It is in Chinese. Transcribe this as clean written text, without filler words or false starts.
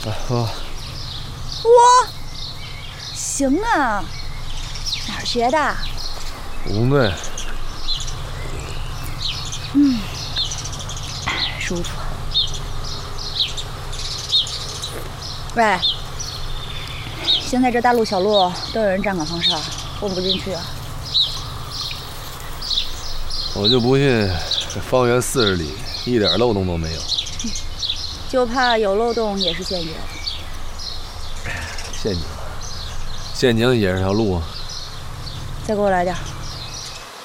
喝。 我行啊，哪儿学的？ 屋内。 舒服。喂，现在这大路小路都有人站岗放哨，混不进去啊。 我就不信这方圆40里一点漏洞都没有。 就怕有漏洞也是陷阱。 陷阱也是条路啊。 再给我来点。